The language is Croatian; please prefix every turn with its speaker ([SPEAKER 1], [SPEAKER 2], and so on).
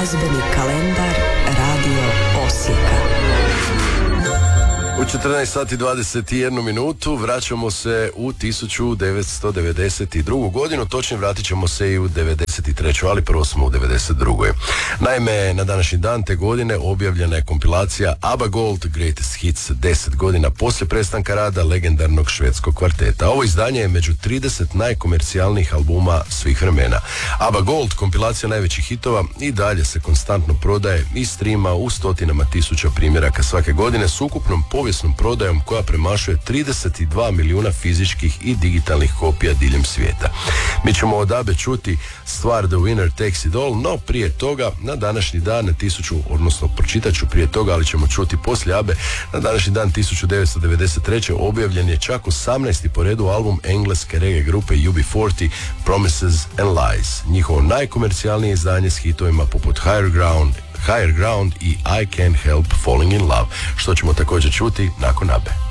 [SPEAKER 1] glazbeni kalendar Radio Osijeka.
[SPEAKER 2] U 14 sati 21 minutu vraćamo se u 1992. godinu, točnije vratit ćemo se i u 93. ali prvo smo u 92. Naime, na današnji dan te godine objavljena je kompilacija ABBA Gold Greatest Hits 10 godina poslije prestanka rada legendarnog švedskog kvarteta. Ovo izdanje je među 30 najkomercijalnijih albuma svih vremena. ABBA Gold, kompilacija najvećih hitova, i dalje se konstantno prodaje i streama u stotinama tisuća primjeraka svake godine s ukupnom povijesnom prodajom koja premašuje 32 milijuna fizičkih i digitalnih kopija diljem svijeta. Mi ćemo od ABBE čuti stvar The Winner Takes It All, no prije toga na današnji dan pročitat ću prije toga, ali ćemo čuti poslije ABBE. Na današnji dan 1993. objavljen je čak 18. po redu album engleske reggae grupe UB40 Promises and Lies. Njihovo najkomercijalnije izdanje s hitovima poput Higher Ground i I Can't Help Falling in Love, što ćemo također čuti nakon ABBE.